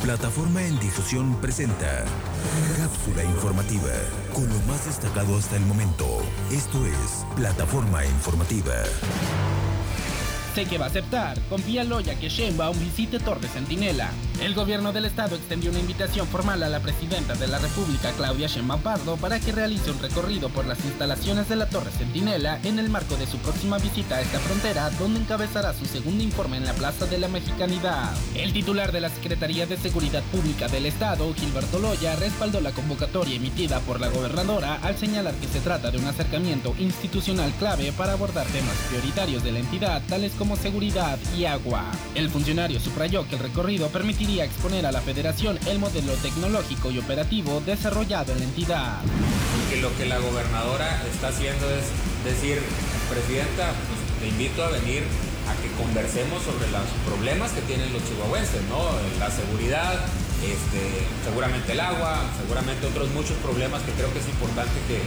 Plataforma en Difusión presenta Cápsula Informativa, con lo más destacado hasta el momento. Esto es Plataforma Informativa. Sé que va a aceptar. Confía Loya que Sheinbaum visite Torre Centinela. El gobierno del estado extendió una invitación formal a la presidenta de la República, Claudia Sheinbaum Pardo, para que realice un recorrido por las instalaciones de la Torre Centinela en el marco de su próxima visita a esta frontera, donde encabezará su segundo informe en la Plaza de la Mexicanidad. El titular de la Secretaría de Seguridad Pública del estado, Gilberto Loya, respaldó la convocatoria emitida por la gobernadora al señalar que se trata de un acercamiento institucional clave para abordar temas prioritarios de la entidad, tales como seguridad y agua. El funcionario subrayó que el recorrido permitiría exponer a la Federación el modelo tecnológico y operativo desarrollado en la entidad. Que lo que la gobernadora está haciendo es decir, presidenta, pues te invito a venir a que conversemos sobre los problemas que tienen los chihuahuenses, ¿no? La seguridad, seguramente el agua, seguramente otros muchos problemas que creo que es importante que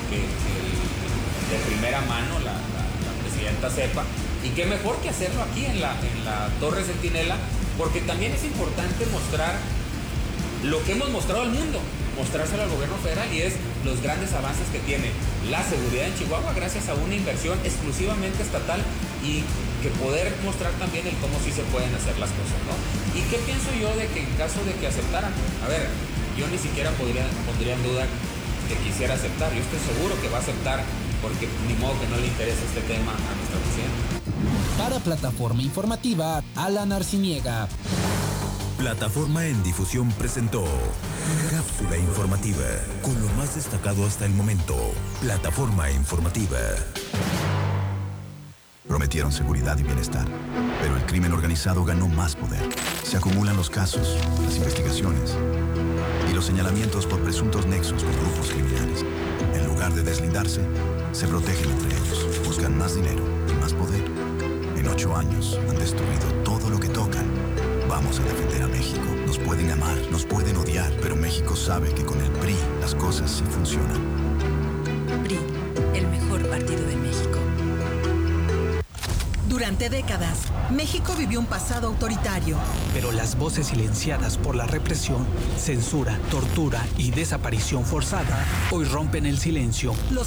de primera mano la presidenta sepa. Y qué mejor que hacerlo aquí en la Torre Centinela, porque también es importante mostrar lo que hemos mostrado al mundo, mostrárselo al gobierno federal, y es los grandes avances que tiene la seguridad en Chihuahua gracias a una inversión exclusivamente estatal, y que poder mostrar también el cómo sí se pueden hacer las cosas, ¿no? ¿Y qué pienso yo de que en caso de que aceptaran? A ver, yo ni siquiera pondría en duda que quisiera aceptar. Yo estoy seguro que va a aceptar, porque ni modo que no le interese este tema a nuestra presidenta. Para Plataforma Informativa, Alan Arciniega. Plataforma en Difusión presentó Cápsula Informativa, con lo más destacado hasta el momento. Plataforma Informativa. Prometieron seguridad y bienestar, pero el crimen organizado ganó más poder. Se acumulan los casos, las investigaciones y los señalamientos por presuntos nexos con grupos criminales. En lugar de deslindarse, se protegen entre ellos, buscan más dinero y más poder. En 8 años han destruido todo lo que tocan. Vamos a defender a México. Nos pueden amar, nos pueden odiar, pero México sabe que con el PRI las cosas sí funcionan. PRI, el mejor partido de México. Durante décadas, México vivió un pasado autoritario. Pero las voces silenciadas por la represión, censura, tortura y desaparición forzada hoy rompen el silencio.